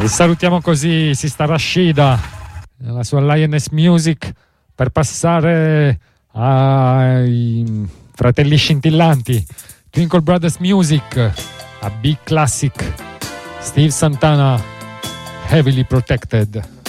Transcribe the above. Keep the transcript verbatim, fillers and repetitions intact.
E salutiamo così Sister Rashida, la sua Lioness Music, per passare ai fratelli scintillanti Twinkle Brothers Music, a big classic, Steve Santana, Heavily Protected.